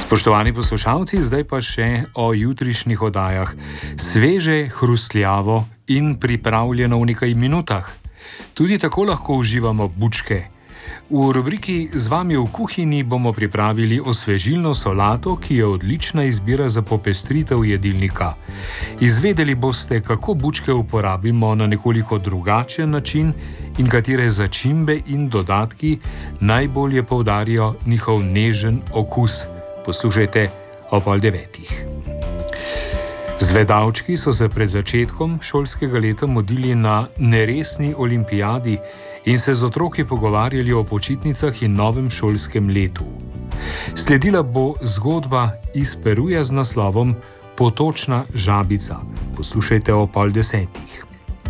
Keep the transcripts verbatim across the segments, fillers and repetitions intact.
Spoštovani poslušalci, zdaj pa še o jutrišnjih oddajah. Sveže, hrustljavo in pripravljeno v nekaj minutah. Tudi tako lahko uživamo bučke. V rubriki Z vami v kuhinji bomo pripravili osvežilno solato, ki je odlična izbira za popestritev jedilnika. Izvedeli boste, kako bučke uporabimo na nekoliko drugačen način in katere začimbe in dodatki najbolje poudarijo njihov nežen okus. Poslušajte o pol devetih. Zvedavčki so se pred začetkom šolskega leta modili na neresni olimpijadi in se z otroki pogovarjali o počitnicah in novem šolskem letu. Sledila bo zgodba iz Peruja z naslovom Potočna žabica. Poslušajte o pol desetih.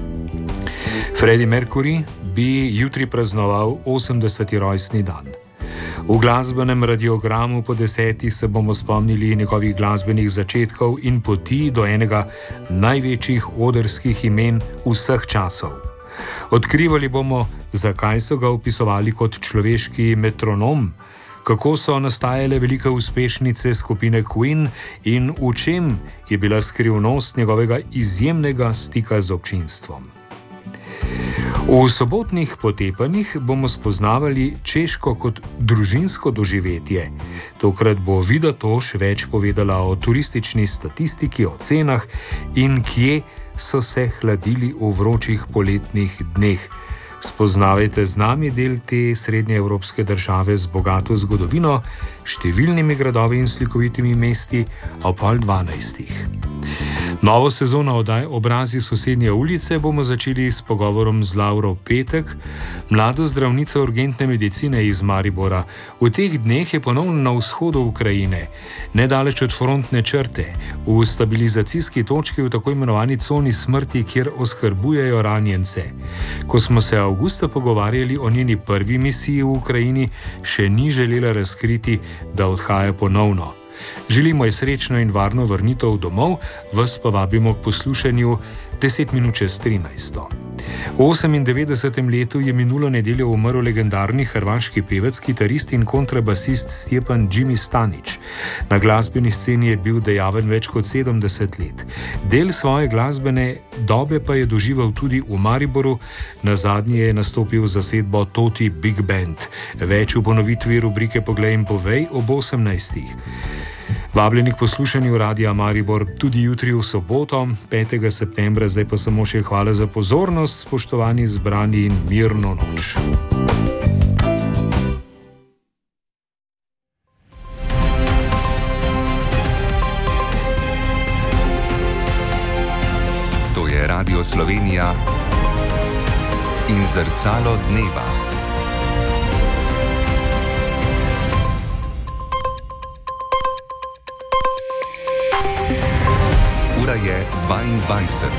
Freddie Mercury bi jutri praznoval osemdeseti rojstni dan. V glasbenem radiogramu po desetih se bomo spomnili njegovih glasbenih začetkov in poti do enega največjih odrskih imen vseh časov. Odkrivali bomo, zakaj so ga opisovali kot človeški metronom, kako so nastajale velike uspešnice skupine Queen in v čem je bila skrivnost njegovega izjemnega stika z občinstvom. V sobotnih potepanjih bomo spoznavali Češko kot družinsko doživetje. Tokrat bo Vida Toš več povedala o turistični statistiki, o cenah in kje so se hladili v vročih poletnih dneh. Spoznavajte z nami del te srednjeevropske države z bogato zgodovino, številnimi gradovi in slikovitimi mesti o pol dvanajstih. Novo sezono oddaj Obrazi sosednje ulice bomo začeli s pogovorom z Lauro Petek, mlado zdravnico urgentne medicine iz Maribora. V teh dneh je ponovno na vzhodu Ukrajine, nedaleč od frontne črte, v stabilizacijski točki v tako imenovani coni smrti, kjer oskrbujejo ranjence. Ko smo se avgusta pogovarjali o njeni prvi misiji v Ukrajini, še ni želela razkriti, da odhaja ponovno. Želimo ji srečno in varno vrnitev domov, vas pa vabimo k poslušanju deset minut čez trinajsto. V osemindevetdesetem letu je minulo nedeljo umrl legendarni hrvaški pevec, kitarist in kontrabasist Stjepan Jimmy Stanić. Na glasbeni sceni je bil dejaven več kot sedemdeset let. Del svoje glasbene dobe pa je doživel tudi v Mariboru, nazadnje je nastopil zasedbo Toti Big Band. Več v ponovitvi rubrike Poglej in povej ob osemnajstih. Vabljeni k poslušanju Radia Maribor tudi jutri v soboto, petega septembra, zdaj pa samo še hvala za pozornost, spoštovani zbrani in mirno noč. To je Radio Slovenija in Zrcalo dneva. Je dvaindvajset.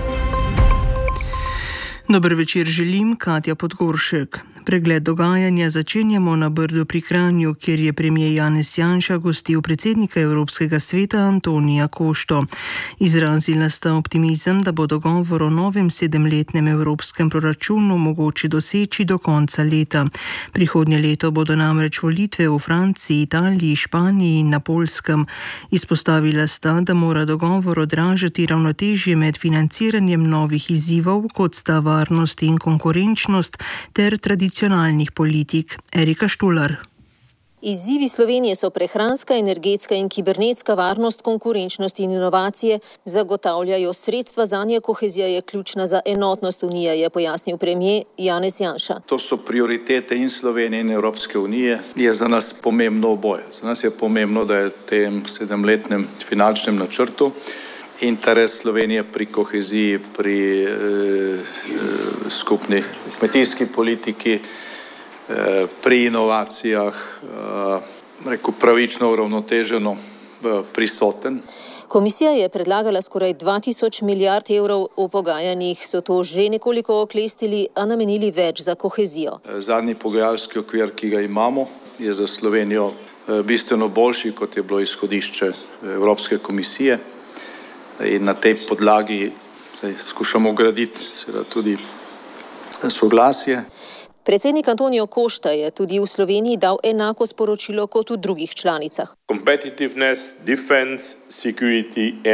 Dober večer želim, Katja Podgoršek. Pregled dogajanja začenjamo na Brdu pri Kranju, kjer je premier Janez Janša gostil predsednika Evropskega sveta Antonija Košto. Izrazila sta optimizem, da bo dogovor o novem sedemletnem evropskem proračunu mogoče doseči do konca leta. Prihodnje leto bodo namreč volitve v Franciji, Italiji, Španiji in na Poljskem. Izpostavila sta, da mora dogovor odražati ravnotežje med financiranjem novih izzivov, kot sta varnost in konkurenčnost, ter tradicionalnih politik. Erika Štular. Izzivi Slovenije so prehranska, energetska in kibernetska varnost, konkurenčnost in inovacije, zagotavljajo sredstva zanje, kohezija je ključna za enotnost Unije, je pojasnil premier Janez Janša. To so prioritete in Slovenije in Evropske unije. Je za nas pomembno oboje. Za nas je pomembno, da je v tem sedemletnem finančnem načrtu interes Slovenije pri koheziji, pri eh, eh, skupni kmetijski politiki, eh, pri inovacijah, eh, rekel pravično uravnoteženo eh, prisoten. Komisija je predlagala skoraj dva tisoč milijard evrov, v pogajanjih so to že nekoliko oklestili, a namenili več za kohezijo. Zadnji pogajalski okvir, ki ga imamo, je za Slovenijo eh, bistveno boljši, kot je bilo izhodišče Evropske komisije. In na tej podlagi zdaj skušamo graditi seveda tudi soglasje. Predsednik Antonijo Košta je tudi v Sloveniji dal enako sporočilo kot v drugih članicah. Competitiveness, defense, security